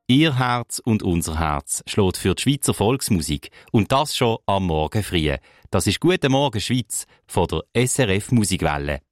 Ihr Herz und unser Herz schlägt für die Schweizer Volksmusik. Und das schon am Morgen früh. Das ist «Guten Morgen Schweiz» von der SRF Musikwelle.